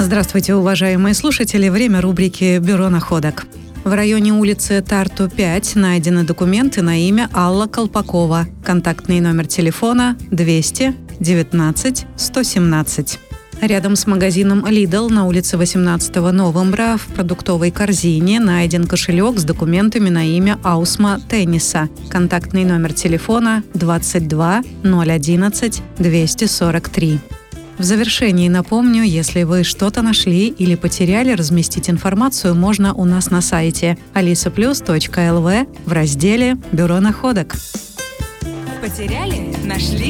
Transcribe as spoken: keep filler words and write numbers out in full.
Здравствуйте, уважаемые слушатели. Время рубрики «Бюро находок». В районе улицы Тарту, пять найдены документы на имя Алла Колпакова. Контактный номер телефона двести девятнадцать сто семнадцать. Рядом с магазином Lidl на улице восемнадцатого Новембра в продуктовой корзине найден кошелек с документами на имя Аусма Тенниса. Контактный номер телефона двадцать два ноль одиннадцать двести сорок три. В завершении напомню, если вы что-то нашли или потеряли, разместить информацию можно у нас на сайте алиса плюс точка эл ви в разделе «Бюро находок». Потеряли? Нашли?